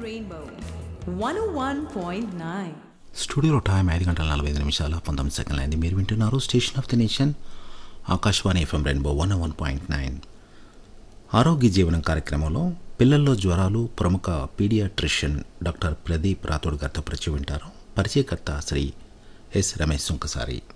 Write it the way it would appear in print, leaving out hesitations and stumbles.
Rainbow 101.9. స్టూడియోలో time 5:45 అయింది. మీరు వింటున్నారు station of the nation Akashvani FM rainbow 101.9. ఆరోగ్య జీవనం కార్యక్రమంలో పిల్లల్లో జ్వరాలు ప్రముఖ పీడియాట్రిషియన్ డాక్టర్ ప్రదీప్ రాథోడ్ గారితో పరిచయం వింటారు. పరిచయకర్త శ్రీ ఎస్ రమేష్ సుంకసారి.